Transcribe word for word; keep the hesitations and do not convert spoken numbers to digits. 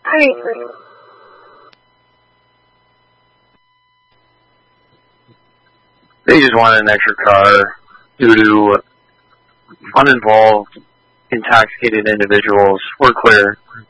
twenty-three. They just wanted an extra car due to uninvolved, intoxicated individuals were clear.